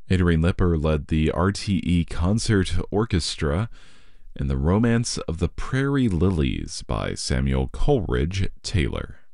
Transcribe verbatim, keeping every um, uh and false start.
Adrian Lipper led the R T E Concert Orchestra in The Romance of the Prairie Lilies by Samuel Coleridge Taylor.